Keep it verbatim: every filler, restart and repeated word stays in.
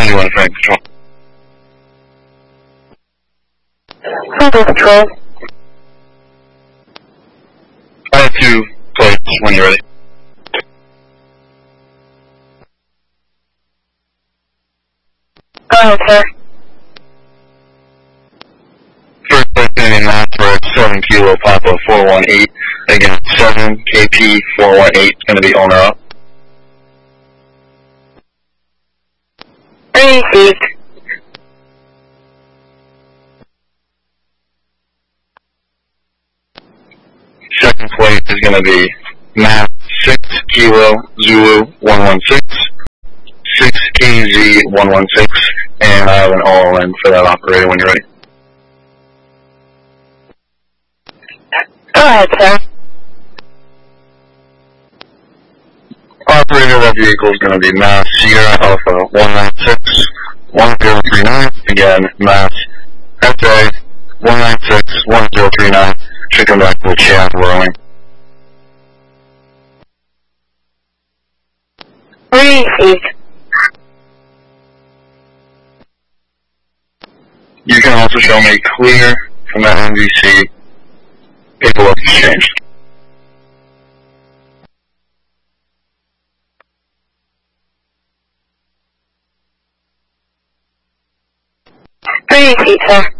ninety-one Frank Control. Franklin Control. I have two plates when you're ready. Go ahead, sir. First place in Mass for seven Kilo Papa four one eight. Again, seven K P four one eight is going to be owner up. Received. Second place is going to be Mass six Kilo Zulu one one six, six K Z one one six, and I have an all in for that operator when you're ready. Go ahead, sir. Operator of that vehicle is going to be Mass Sierra Alpha one nine six one zero three nine. Again, Mass S A one nine six one zero three nine. Should come back to the chat rolling. Received. You can also show me clear from that N V C paperwork exchange. Received, sir.